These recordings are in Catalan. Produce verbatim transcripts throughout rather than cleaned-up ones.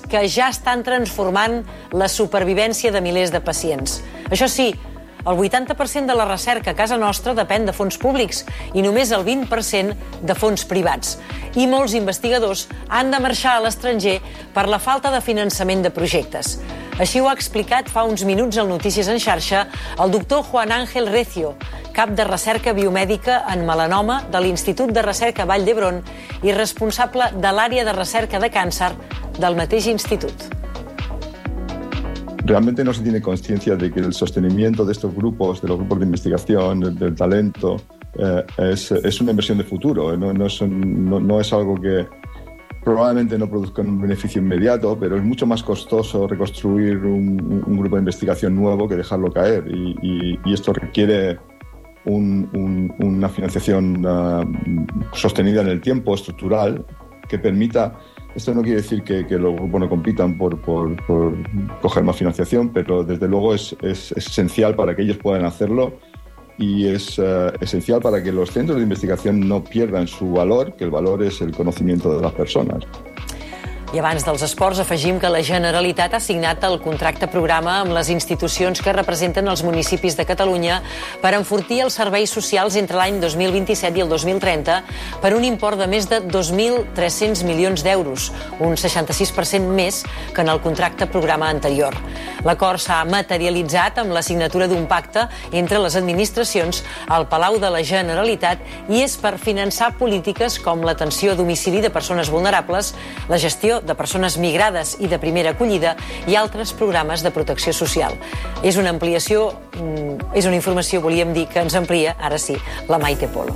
que ja estan transformant la supervivència de milers de pacients. Això sí, el vuitanta per cent de la recerca a casa nostra depèn de fons públics i només el vint per cent de fons privats. I molts investigadors han de marxar a l'estranger per la falta de finançament de projectes. Així ho ha explicat fa uns minuts al Notícies en xarxa el doctor Juan Ángel Recio, cap de recerca biomèdica en melanoma de l'Institut de Recerca Vall d'Hebron i responsable de l'àrea de recerca de càncer del mateix institut. Realmente no se tiene conciencia de que el sostenimiento de estos grupos, de los grupos de investigación, del, del talento, eh, es, es una inversión de futuro. No, no, es un, no, no es algo que probablemente no produzca un beneficio inmediato, pero es mucho más costoso reconstruir un, un grupo de investigación nuevo que dejarlo caer. Y, y, y esto requiere un, un, una financiación uh, sostenida en el tiempo, estructural, que permita... Esto no quiere decir que, que los grupos no compitan por, por, por coger más financiación, pero desde luego es, es, es esencial para que ellos puedan hacerlo y es uh, esencial para que los centros de investigación no pierdan su valor, que el valor es el conocimiento de las personas. I abans dels esports afegim que la Generalitat ha signat el contracte programa amb les institucions que representen els municipis de Catalunya per enfortir els serveis socials entre l'any dos mil vint-i-set i el dos mil trenta per un import de més de dos mil tres-cents milions d'euros, un seixanta-sis per cent més que en el contracte programa anterior. L'acord s'ha materialitzat amb la signatura d'un pacte entre les administracions al Palau de la Generalitat i és per finançar polítiques com l'atenció a domicili de persones vulnerables, la gestió de persones migrades i de primera acollida i altres programes de protecció social. És una ampliació, és una informació, volíem dir, que ens amplia, ara sí, la Maite Polo.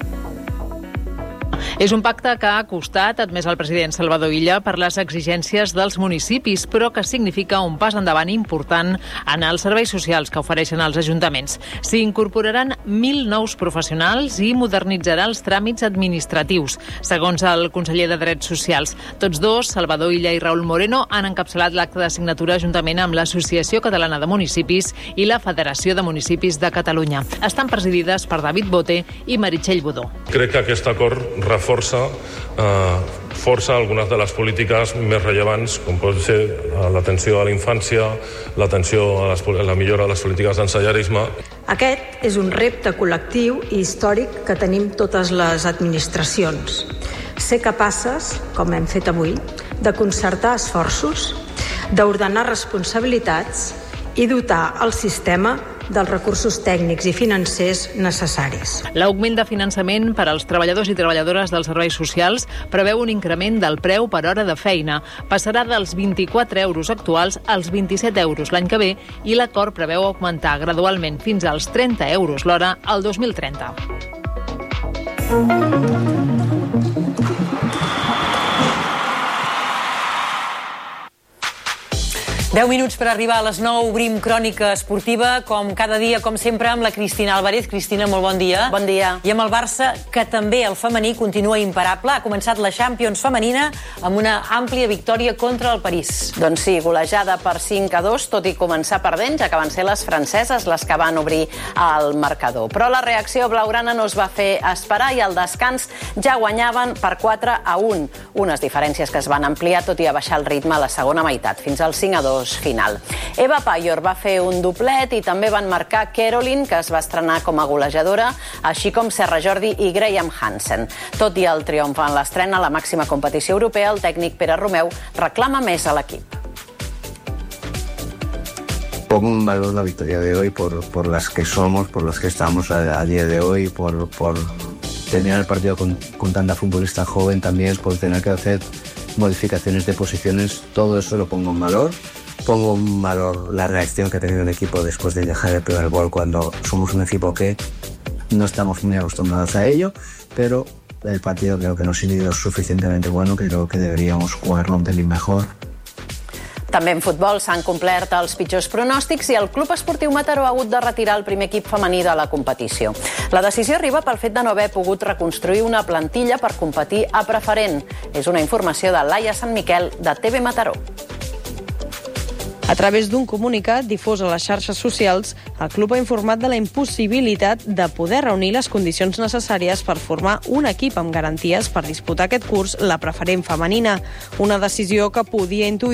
És un pacte que ha costat, admès el president Salvador Illa, per les exigències dels municipis, però que significa un pas endavant important en els serveis socials que ofereixen els ajuntaments. S'hi incorporaran mil nous professionals i modernitzarà els tràmits administratius, segons el conseller de Drets Socials. Tots dos, Salvador Illa i Raúl Moreno, han encapçalat l'acte de signatura juntament amb l'Associació Catalana de Municipis i la Federació de Municipis de Catalunya. Estan presidides per David Bote i Meritxell Budó. Crec que aquest acord reforça eh, força algunes de les polítiques més rellevants, com pot ser l'atenció a la infància, l'atenció a, les, a la millora de les polítiques d'ensenyarisme. Aquest és un repte col·lectiu i històric que tenim totes les administracions. Ser capaces, com hem fet avui, de concertar esforços, d'ordenar responsabilitats i dotar el sistema dels recursos tècnics i financers necessaris. L'augment de finançament per als treballadors i treballadores dels serveis socials preveu un increment del preu per hora de feina. Passarà dels vint-i-quatre euros actuals als vint-i-set euros l'any que ve i l'acord preveu augmentar gradualment fins als trenta euros l'hora al dos mil trenta. deu minuts per arribar a les nou, obrim crònica esportiva, com cada dia, com sempre, amb la Cristina Álvarez. Cristina, molt bon dia. Bon dia. I amb el Barça, que també el femení continua imparable. Ha començat la Champions femenina amb una àmplia victòria contra el París. Doncs sí, golejada per cinc a dos, tot i començar perdent, ja que van ser les franceses les que van obrir el marcador. Però la reacció blaugrana no es va fer esperar i al descans ja guanyaven per quatre a un. Unes diferències que es van ampliar, tot i a baixar el ritme a la segona meitat, fins al cinc a dos final. Eva Payor va fer un doblet i també van marcar Caroline, que es va estrenar com a golejadora, així com Serra Jordi i Graham Hansen. Tot i el triomf en l'estrena a la màxima competició europea, el tècnic Pere Romeu reclama més a l'equip. Pongo en valor la victoria de hoy por, por las que somos, por las que estamos a, a día de hoy, por, por terminar el partido con, con tanta futbolista joven también, por tener que hacer modificaciones de posiciones, todo eso lo pongo en valor. Pongo en valor la reacción que ha tenido el equipo después de dejar el primer gol, cuando somos un equipo que no estamos muy acostumbrados a ello, pero el partido creo que no ha sido suficientemente bueno, creo que deberíamos jugarlo un pelín mejor. També en futbol s'han complert els pitjors pronòstics i el Club Esportiu Mataró ha hagut de retirar el primer equip femení de la competició. La decisió arriba pel fet de no haver pogut reconstruir una plantilla per competir a preferent. És una informació de Laia Sant Miquel, de T V Mataró. A través d'un comunicat difós a les xarxes socials, el club ha informat de la impossibilitat de poder reunir les condicions necessàries per formar un equip amb garanties per disputar aquest curs la preferent femenina, una decisió que podia intuir